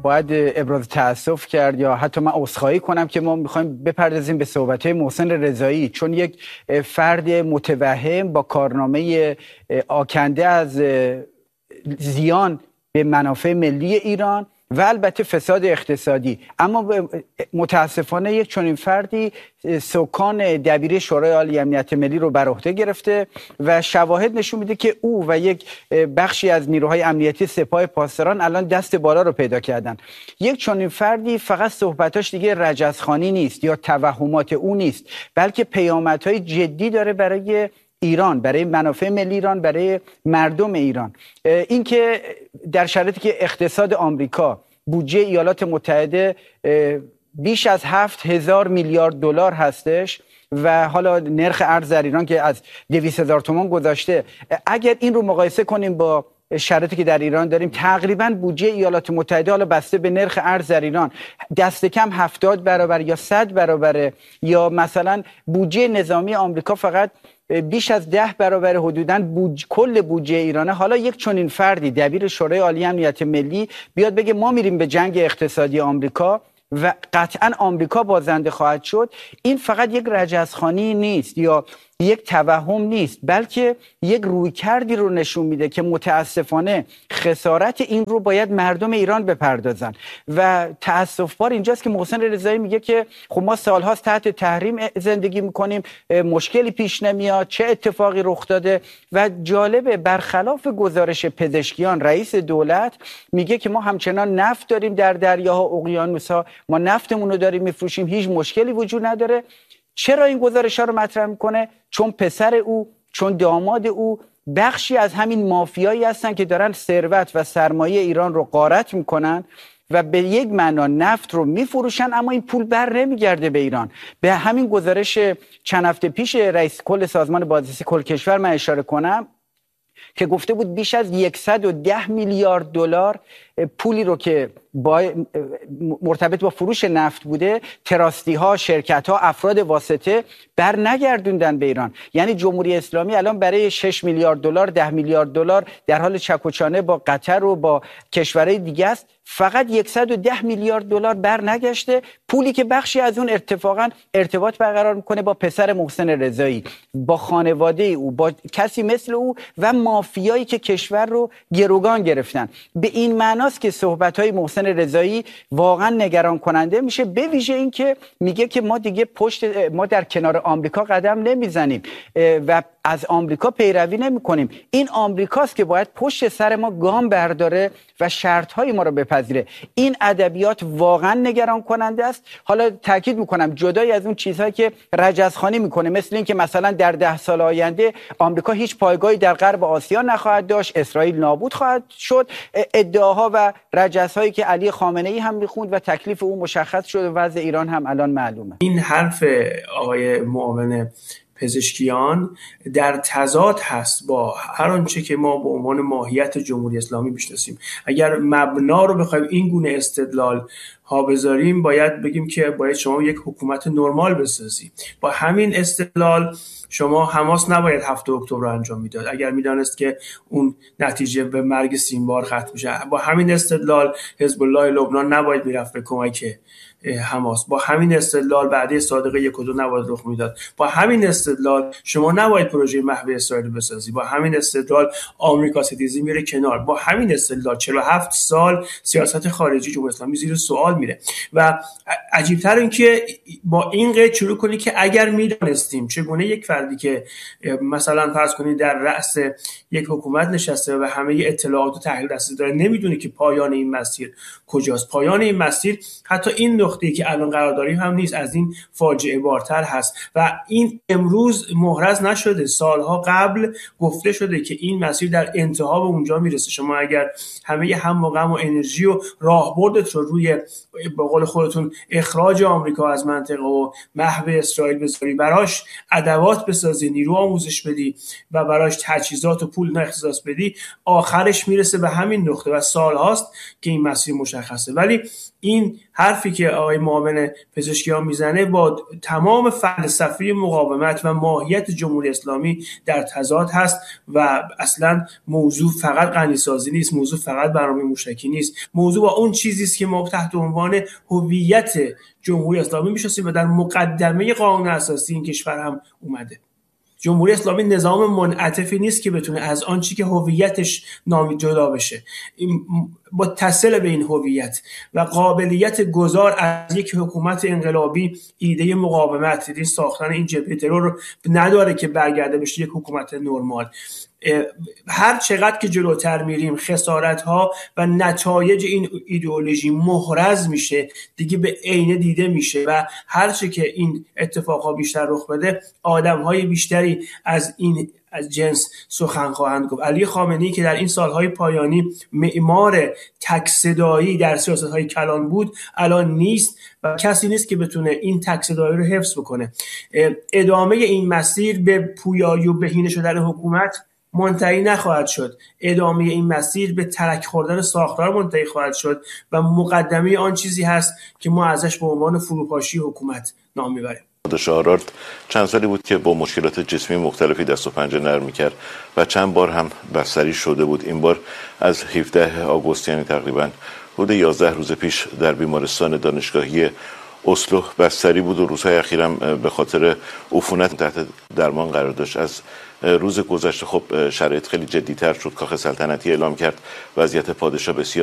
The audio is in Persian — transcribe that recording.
باید ابراز تأسف کرد یا حتی من عذرخواهی کنم که ما میخوایم بپردازیم به صحبت‌های محسن رضایی، چون یک فرد متوهم با کارنامه آکنده از زیان به منافع ملی ایران و البته فساد اقتصادی، اما متاسفانه یک چنین فردی سکان دبیری شورای عالی امنیت ملی رو بر عهده گرفته و شواهد نشون میده که او و یک بخشی از نیروهای امنیتی سپاه پاسداران الان دست بالا رو پیدا کردن. یک چنین فردی فقط صحبتاش دیگه رجزخوانی نیست یا توهمات او نیست، بلکه پیامدهای جدی داره برای ایران، برای منافع ملی ایران، برای مردم ایران. اینکه در شرایطی که اقتصاد آمریکا، بودجه ایالات متحده بیش از 7,000 میلیارد دلار هستش و حالا نرخ ارز در ایران که از 200,000 تومان گذاشته، اگر این رو مقایسه کنیم با شرایطی که در ایران داریم، تقریبا بودجه ایالات متحده حالا بسته به نرخ ارز در ایران دست کم 70 برابر یا 100 برابره، یا مثلا بودجه نظامی آمریکا فقط بیش از 10 برابر حدوداً کل بودجه ایرانه. حالا یک چنین فردی دبیر شورای عالی امنیت ملی بیاد بگه ما میریم به جنگ اقتصادی آمریکا و قطعاً آمریکا بازنده خواهد شد، این فقط یک رجزخوانی نیست یا یک توهم نیست، بلکه یک رویکردی رو نشون میده که متاسفانه خسارت این رو باید مردم ایران بپردازن. و تأسف بار اینجاست که محسن رضایی میگه که خب ما سالهاست تحت تحریم زندگی میکنیم، مشکلی پیش نمیاد، چه اتفاقی رخ داده. و جالبه برخلاف گزارش پزشکیان، رئیس دولت میگه که ما همچنان نفت داریم در دریاها، اقیانوسها، ما نفتمون رو داریم میفروشیم، هیچ مشکلی وجود نداره. چرا این گزارش ها رو مطرح میکنه؟ چون پسر او، چون داماد او بخشی از همین مافیایی هستن که دارن ثروت و سرمایه ایران رو غارت میکنن و به یک معنا نفت رو میفروشن، اما این پول بر نمیگرده به ایران. به همین گزارش چند هفته پیش رئیس کل سازمان بازرسی کل کشور من اشاره کنم که گفته بود بیش از 110 میلیارد دلار پولی رو که مرتبط با فروش نفت بوده، تراستی ها، شرکت ها، افراد واسطه بر نگردوندن به ایران. یعنی جمهوری اسلامی الان برای 6 میلیارد دلار، 10 میلیارد دلار در حال چک و چانه با قطر و با کشورهای دیگه است. فقط 110 میلیارد دلار بر نگشته، پولی که بخشی از اون اتفاقا ارتباط برقرار میکنه با پسر محسن رضایی، با خانواده او، با کسی مثل او و مافیایی که کشور رو گروگان گرفتن. به این معناست که صحبت‌های محسن رضایی واقعا نگران کننده میشه، به ویژه این که میگه که ما دیگه ما در کنار آمریکا قدم نمیزنیم و از آمریکا پیروی نمی‌کنیم. این آمریکاست که باید پشت سر ما گام برداره و شرط‌های ما رو بپذیره. این ادبیات واقعا نگران کننده است. حالا تاکید می‌کنم جدای از اون چیزهایی که رجزخوانی می‌کنه، مثل این که مثلا در 10 سال آینده آمریکا هیچ پایگاهی در غرب آسیا نخواهد داشت، اسرائیل نابود خواهد شد، ادعاها و رجزهایی که علی خامنه‌ای هم می‌خوند و تکلیف او مشخص شد و وضع ایران هم الان معلومه. این حرف آقای معاون پزشکیان در تضاد هست با هر آنچه که ما به عنوان ماهیت جمهوری اسلامی میشناسیم. اگر مبنا رو بخوایم این گونه استدلال ها بذاریم، باید بگیم که باید شما یک حکومت نرمال بسازی. با همین استدلال شما حماس نباید 7 اکتبر رو انجام میداد اگر میدانست که اون نتیجه به مرگ سیمبار ختم میشه. با همین استدلال حزب الله لبنان نباید میرفت به کمک حماس. با همین استدلال بعد صادقه 1 و 2 نباید رخ میداد. با همین استدلال شما نباید پروژه محو اسرائیل بسازی. با همین استدلال آمریکا ستیزی میره کنار. با همین استدلال 47 سال سیاست خارجی جمهوری اسلامی زیر سوال میره. و عجیب‌تر این که با این قید شروع کنی که اگر میدانستیم چگونه یک فردی که مثلا فرض کنید در رأس یک حکومت نشسته و همه اطلاعات و تحلیل دستی داره، نمیدونه که پایان این مسیر کجاست. پایان این مسیر حتی این نقطه‌ای که الان قرار داریم هم نیست، از این فاجعه بارتر هست و این امروز محرز نشده. سالها قبل گفته شده که این مسیر در انتها به اونجا میرسه. شما اگر همه هم و غم و انرژی و راهبردت رو روی به قول خودتون اخراج آمریکا از منطقه و محو اسرائیل بذاری، براش ادوات بسازی، نیرو آموزش بدی و براش تجهیزات و پول اختصاص بدی، آخرش میرسه به همین نقطه و سالهاست که این مسیر مشخصه. ولی این حرفی که آقای معاون پزشکیان میزنه با تمام فلسفه مقاومت و ماهیت جمهوری اسلامی در تضاد هست و اصلا موضوع فقط غنیسازی نیست، موضوع فقط برنامه موشکی نیست، موضوع با اون چیزی است که ما تحت عنوان هویت جمهوری اسلامی میشناسیم و در مقدمه قانون اساسی این کشور هم اومده. جمهوری اسلامی نظام منعطفی نیست که بتونه از آن چیزی که هویتش نامی جدا بشه. متصل به این هویت و قابلیت گذار از یک حکومت انقلابی ایده مقاومت، ایده ساختن این جبهه ترور رو نداره که برگرده بشه یک حکومت نرمال. هر چقدر که جلوتر میریم خسارت‌ها و نتایج این ایدئولوژی محرز میشه، دیگه به عینه دیده میشه و هر چه که این اتفاقها بیشتر رخ بده آدم‌های بیشتری از جنس سخن خواهند گفت. علی خامنه‌ای که در این سالهای پایانی معمار تک صدایی در سیاست‌های کلان بود الان نیست و کسی نیست که بتونه این تک صدایی رو حفظ بکنه. ادامه این مسیر به پویایی و بهینه شدن حکومت منتهی نخواهد شد. ادامه این مسیر به ترک خوردن ساختار منتهی خواهد شد و مقدمه آن چیزی هست که ما ازش به عنوان فروپاشی حکومت نام میبریم. شاهرارد چند سالی بود که با مشکلات جسمی مختلفی دست و پنجه نرم می‌کرد و چند بار هم بستری شده بود. این بار از 17 آگوست یعنی تقریباً حدود 11 روز پیش در بیمارستان دانشگاهی اسلو بستری بود و روزهای اخیرم به خاطر عفونت تحت درمان قرار داشت. از روز گذشته خب شرایط خیلی جدی‌تر شد. کاخ سلطنتی اعلام کرد وضعیت پادشاه بسیار